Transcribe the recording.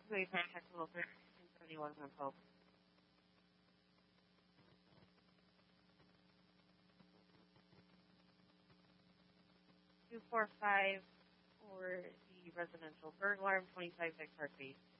Please contact Wilfred 71 Hope. 245 for the residential burglar, 25 Park Base.